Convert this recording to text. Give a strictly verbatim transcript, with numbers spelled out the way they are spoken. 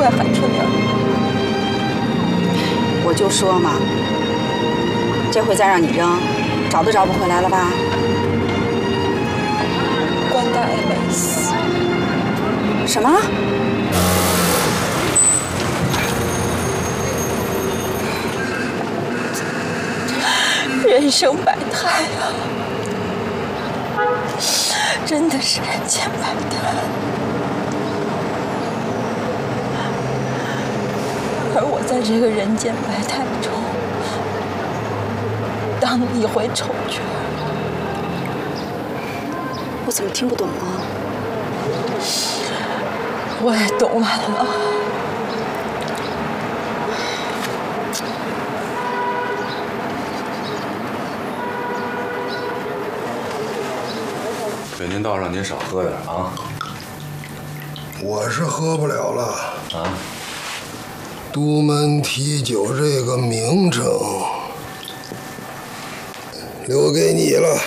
外喊春儿。 我就说嘛，这回再让你扔，找都找不回来了吧？ 关大爷没死。 什么？ 人生百态啊，真的是人间百态。而我在这个人间百态中，当了一回丑角。 我怎么听不懂啊？ 我也懂晚了。 北您道让您少喝点啊。 我是喝不了了啊。 都门啤酒这个名称留给你了。